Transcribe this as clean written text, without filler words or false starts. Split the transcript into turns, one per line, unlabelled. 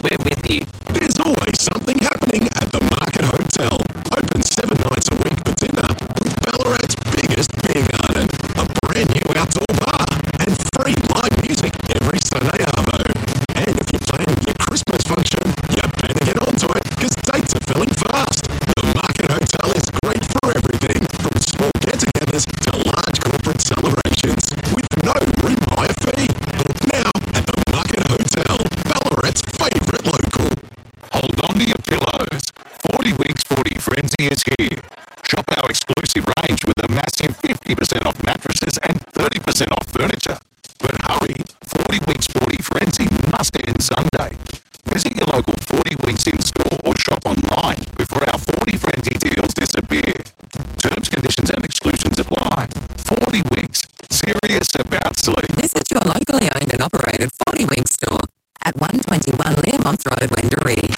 We're with you.
There's always something happening at the Market Hotel. Open 7 nights a week for dinner with Ballarat's biggest beer garden, a brand new outdoor bar, and free live music every Sunday arvo. And if you're planning your Christmas function, you better get onto it because dates are filling fast. The Market Hotel is great for everything from small get-togethers to large corporate celebrations with no room hire fee. Book now at the Market Hotel, Ballarat's favourite local.
Hold on to your pillows. 40 Weeks 40 Frenzy is here. Shop our exclusive range with a massive 50% off mattresses and 30% off furniture. But hurry, 40 Weeks 40 Frenzy must end Sunday. Visit your local 40 Weeks in store or shop online before our 40 Frenzy deals disappear. Terms, conditions and exclusions apply. 40 Weeks. Serious about sleep.
Visit your locally owned and operated 40 Weeks store at 121 Learmonth Road, Wendouree.